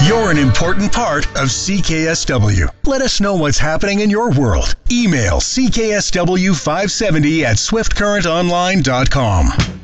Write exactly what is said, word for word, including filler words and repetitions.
You're an important part of C K S W. Let us know what's happening in your world. Email C K S W five seventy at swift current online dot com.